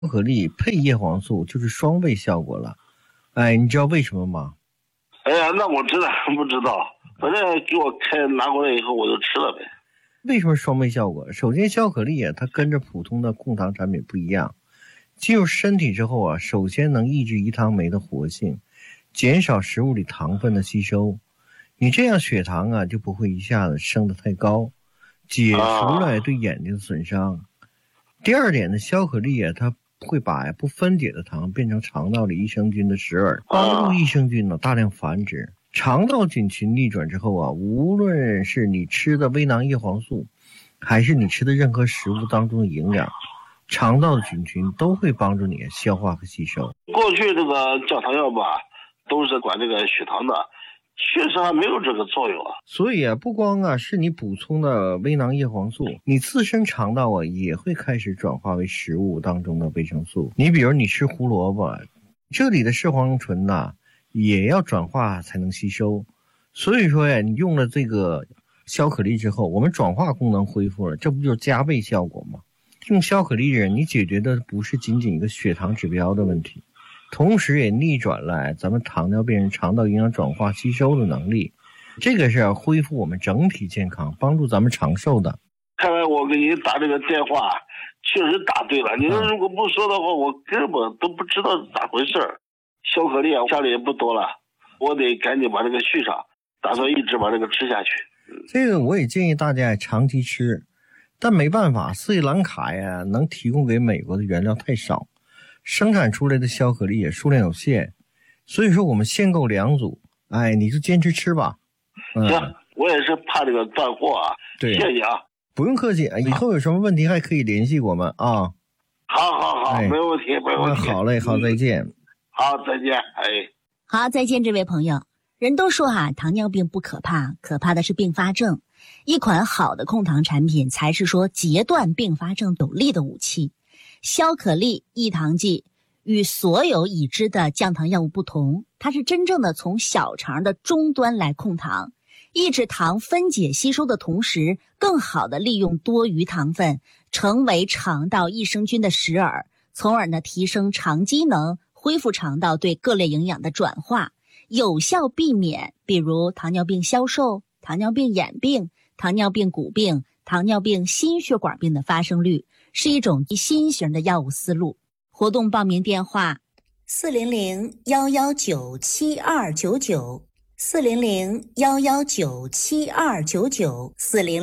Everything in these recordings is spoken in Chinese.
巧克力配叶黄素就是双倍效果了。哎，你知道为什么吗？ 哎呀，那我知道不知道？反正给我拿过来以后我就吃了呗。 为什么双倍效果？首先，巧克力它跟着普通的控糖产品不一样，进入身体之后首先能抑制胰糖酶的活性，减少食物里糖分的吸收。你这样血糖就不会一下子升得太高，解除了对眼睛的损伤。第二点呢，巧克力它会把不分解的糖变成肠道里益生菌的食饵，帮助益生菌大量繁殖。肠道菌群逆转之后无论是你吃的微囊叶黄素，还是你吃的任何食物当中的营养，肠道的菌群都会帮助你消化和吸收。 过去这个降糖药吧，都是管这个血糖的，确实还没有这个作用啊。 所以不光是你补充的微囊叶黄素，你自身肠道也会开始转化为食物当中的维生素。你比如你吃胡萝卜，这里的视黄醇也要转化才能吸收。所以说你用了这个巧克力之后，我们转化功能恢复了，这不就是加倍效果吗？用巧克力人，你解决的不是仅仅一个血糖指标的问题，同时也逆转了咱们糖尿病人肠道营养转化吸收的能力。这个是要恢复我们整体健康，帮助咱们长寿的。 看来我给你打这个电话确实打对了，你如果不说的话，我根本都不知道咋回事。巧克力家里也不多了，我得赶紧把这个续上，打算一直把这个吃下去。 这个我也建议大家长期吃，但没办法，斯里兰卡能提供给美国的原料太少，生产出来的巧克力也数量有限，所以说我们限购2组。你就坚持吃吧。 行，我也是怕这个断货对， 谢谢不用客气，以后有什么问题还可以联系我们好，没问题没问题。 好嘞，好，再见。 好，再见。 好，再见，这位朋友。人都说糖尿病不可怕，可怕的是并发症。一款好的控糖产品才是说截断并发症有力的武器。巧克力抑糖剂与所有已知的降糖药物不同，它是真正的从小肠的终端来控糖，抑制糖分解吸收的同时，更好的利用多余糖分成为肠道益生菌的食饵，从而提升肠机能，恢复肠道对各类营养的转化，有效避免比如糖尿病消瘦、糖尿病眼病、糖尿病骨病、糖尿病心血管病的发生率，是一种新型的药物思路。活动报名电话400-119-7299 400-119-7299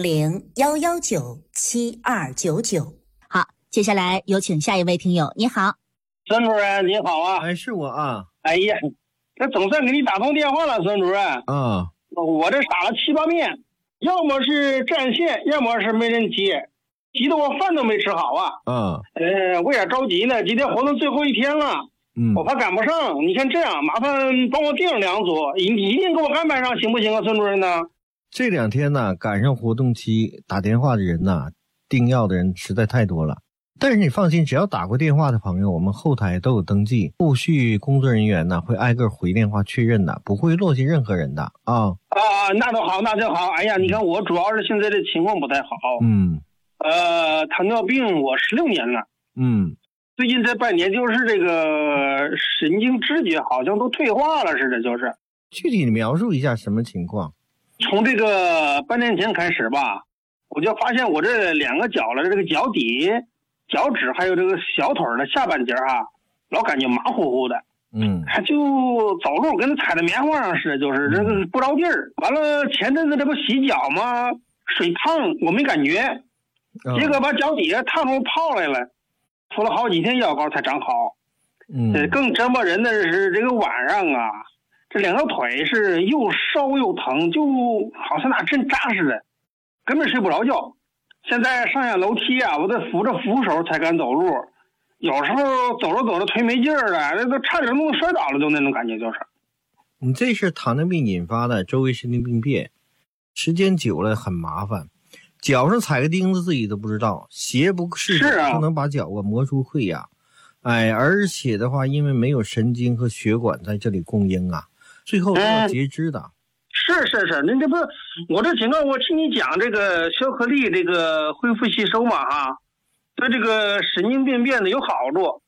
400-119-7299。好，接下来有请下一位听友。你好， 孙主任你好是我哎呀，这总算给你打通电话了，孙主任我这打了7、8遍，要么是占线，要么是没人接，急得我饭都没吃好我也着急呢，今天活动最后一天了，我怕赶不上。你看这样，麻烦帮我订2组，你一定给我安排上，行不行孙主任呢？ 这2天赶上活动期，打电话的人订药的人实在太多了。但是你放心，只要打过电话的朋友，我们后台都有登记，后续工作人员会挨个回电话确认的，不会落下任何人的那都好，那就好。哎呀，你看我主要是现在这情况不太好，糖尿病我16年了，最近这半年就是这个神经知觉好像都退化了似的，就是具体描述一下什么情况？ 从这个半年前开始吧，我就发现我这2个脚了，这个脚底、脚趾还有这个小腿的下半截老感觉麻乎乎的，就走路跟踩在棉花上似的，就是这个不着地儿。完了前阵子这不洗脚吗？水烫我没感觉，结果把脚底下烫出泡来了，敷了好几天药膏才长好。更折磨人的是这个晚上这2条腿是又烧又疼，就好像拿针扎似的，根本睡不着觉。现在上下楼梯我得扶着扶手才敢走路，有时候走着走着腿没劲儿了，那都差点弄摔倒了，就那种感觉。就是你这是糖尿病引发的周围神经病变，时间久了很麻烦，脚上踩个钉子自己都不知道，鞋不是不能把脚磨出溃疡。而且的话，因为没有神经和血管在这里供应最后都要截肢的。 是，您这不我这情况，我听你讲这个巧克力这个恢复吸收嘛对这个神经病变的有好处。